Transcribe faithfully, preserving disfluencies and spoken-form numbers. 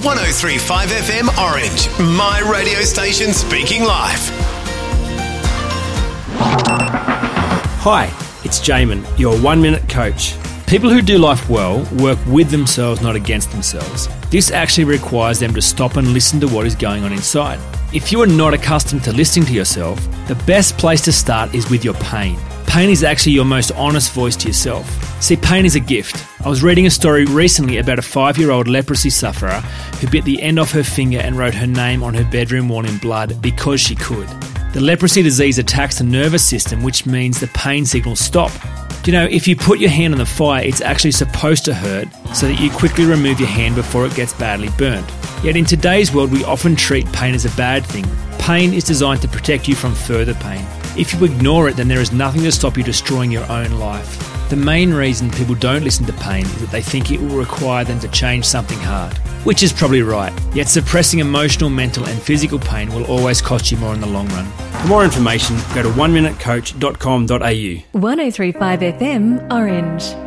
one oh three point five F M Orange, my radio station speaking life. Hi, it's Jamin, your one-minute coach. People who do life well work with themselves, not against themselves. This actually requires them to stop and listen to what is going on inside. If you are not accustomed to listening to yourself, the best place to start is with your pain. Pain is actually your most honest voice to yourself. See, pain is a gift. I was reading a story recently about a five-year-old leprosy sufferer who bit the end off her finger and wrote her name on her bedroom wall in blood because she could. The leprosy disease attacks the nervous system, which means the pain signals stop. You know, if you put your hand on the fire, it's actually supposed to hurt so that you quickly remove your hand before it gets badly burnt. Yet in today's world, we often treat pain as a bad thing. Pain is designed to protect you from further pain. If you ignore it, then there is nothing to stop you destroying your own life. The main reason people don't listen to pain is that they think it will require them to change something hard, which is probably right. Yet suppressing emotional, mental and physical pain will always cost you more in the long run. For more information, go to one minute coach dot com dot a u. one oh three point five F M Orange.